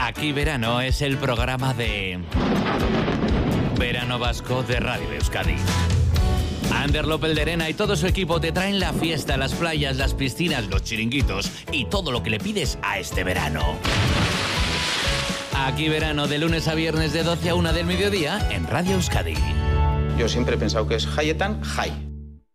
Aquí Verano es el programa de Verano Vasco de Radio Euskadi. Ander López de Arena y todo su equipo te traen la fiesta, las playas, las piscinas, los chiringuitos y todo lo que le pides a este verano. Aquí Verano, de lunes a viernes de 12 a 1 del mediodía en Radio Euskadi. Yo siempre he pensado que es Hayetan Hay.